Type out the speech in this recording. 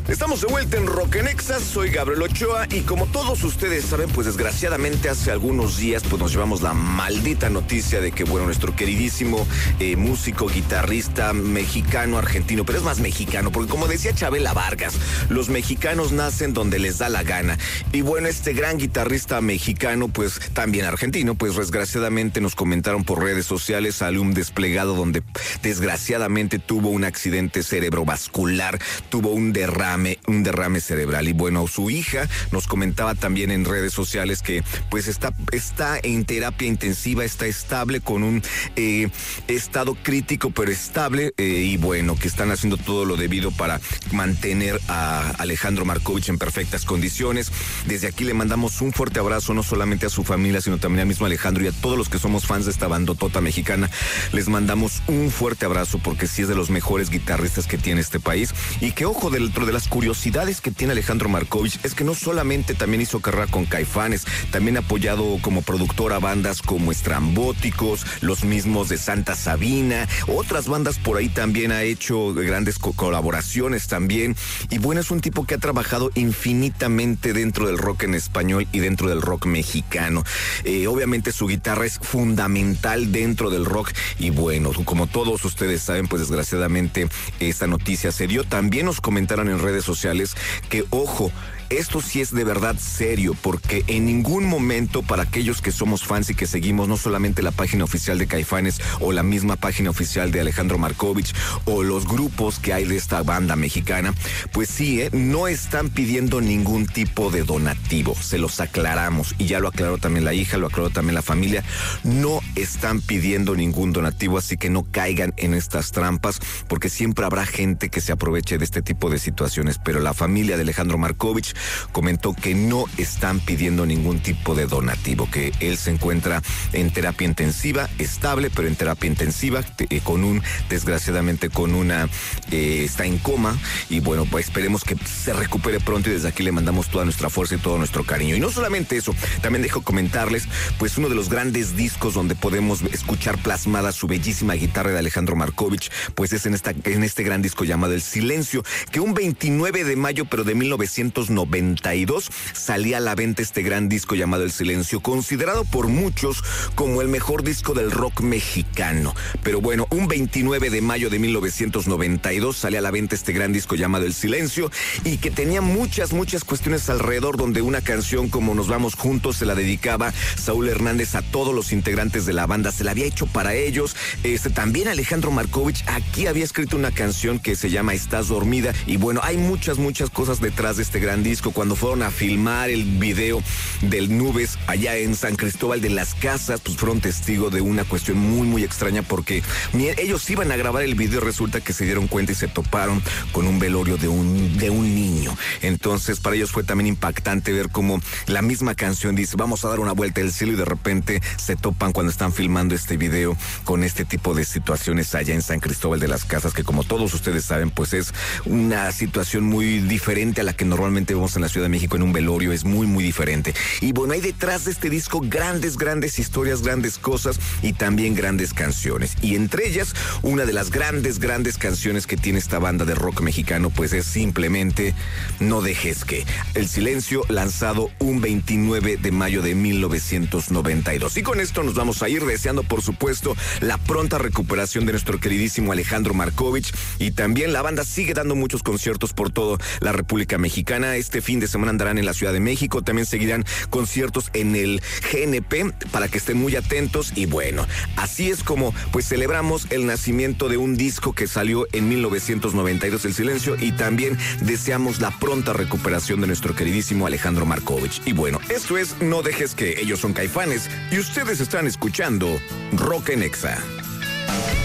Estamos de vuelta en Rock en Exa, soy Gabriel Ochoa y como todos ustedes saben, pues desgraciadamente hace algunos días pues nos llevamos la maldita noticia de que, bueno, nuestro queridísimo músico, guitarrista mexicano, argentino, pero es más mexicano, porque como decía Chabela Vargas, los mexicanos nacen donde les da la gana. Y bueno, este gran guitarrista mexicano, pues también argentino, pues desgraciadamente nos comentaron por redes sociales, salió un desplegado donde desgraciadamente tuvo un accidente cerebrovascular, tuvo un derrame cerebral. Y bueno, su hija nos comentaba también en redes sociales que pues está en terapia intensiva, está estable con un estado crítico pero estable, y bueno, que están haciendo todo lo debido para mantener a Alejandro Markovich en perfectas condiciones. Desde aquí le mandamos un fuerte abrazo, no solamente a su familia, sino también al mismo Alejandro y a todos los que somos fans de esta bandotota mexicana. Les mandamos un fuerte abrazo porque sí es de los mejores guitarristas que tiene este país. Y que, ojo, dentro de las curiosidades que tiene Alejandro Markovich es que no solamente también hizo carrera con Caifanes, también ha apoyado como productor a bandas como Estrambóticos, los mismos de Santa Sabina, otras bandas por ahí también ha hecho grandes colaboraciones también. Y bueno, es un tipo que ha trabajado infinitamente dentro del rock en español y dentro del rock mexicano. Obviamente su guitarra es fundamental dentro del rock y bueno, como todos ustedes saben, pues desgraciadamente esta noticia se dio. También nos comentaron en redes sociales que, ojo, esto sí es de verdad serio, porque en ningún momento, para aquellos que somos fans y que seguimos no solamente la página oficial de Caifanes o la misma página oficial de Alejandro Markovich o los grupos que hay de esta banda mexicana, pues sí, no están pidiendo ningún tipo de donativo, se los aclaramos, y ya lo aclaró también la hija, lo aclaró también la familia, no están pidiendo ningún donativo, así que no caigan en estas trampas, porque siempre habrá gente que se aproveche de este tipo de situaciones, pero la familia de Alejandro Markovich comentó que no están pidiendo ningún tipo de donativo, que él se encuentra en terapia intensiva, estable, pero en terapia intensiva, desgraciadamente está en coma, y bueno, pues esperemos que se recupere pronto, y desde aquí le mandamos toda nuestra fuerza y todo nuestro cariño. Y no solamente eso, también dejo comentarles, pues uno de los grandes discos donde podemos escuchar plasmada su bellísima guitarra de Alejandro Markovich, pues es en este gran disco llamado El Silencio, que un 29 de mayo, pero de 1992, salía a la venta este gran disco llamado El Silencio, considerado por muchos como el mejor disco del rock mexicano. Pero bueno, un 29 de mayo de 1992 salía a la venta este gran disco llamado El Silencio, y que tenía muchas cuestiones alrededor, donde una canción como Nos Vamos Juntos se la dedicaba Saúl Hernández a todos los integrantes de la banda, se la había hecho para ellos. También Alejandro Markovich aquí había escrito una canción que se llama Estás Dormida, y bueno, hay muchas cosas detrás de este gran disco. Cuando fueron a filmar el video del Nubes allá en San Cristóbal de las Casas, pues fueron testigo de una cuestión muy extraña, porque ellos iban a grabar el video, resulta que se dieron cuenta y se toparon con un velorio de un niño. Entonces para ellos fue también impactante ver cómo la misma canción dice vamos a dar una vuelta al cielo, y de repente se topan cuando están filmando este video con este tipo de situaciones allá en San Cristóbal de las Casas, que como todos ustedes saben, pues es una situación muy diferente a la que normalmente vemos en la Ciudad de México en un velorio, es muy diferente. Y bueno, hay detrás de este disco grandes historias, grandes cosas y también grandes canciones. Y entre ellas, una de las grandes canciones que tiene esta banda de rock mexicano, pues es simplemente No Dejes Que. El Silencio, lanzado un 29 de mayo de 1992. Y con esto nos vamos a ir deseando, por supuesto, la pronta recuperación de nuestro queridísimo Alejandro Markovich. Y también la banda sigue dando muchos conciertos por toda la República Mexicana. Este fin de semana andarán en la Ciudad de México, también seguirán conciertos en el GNP para que estén muy atentos. Y bueno, así es como pues celebramos el nacimiento de un disco que salió en 1992, El Silencio, y también deseamos la pronta recuperación de nuestro queridísimo Alejandro Markovich. Y bueno, esto es No Dejes Que. Ellos son Caifanes y ustedes están escuchando Rock en Exa.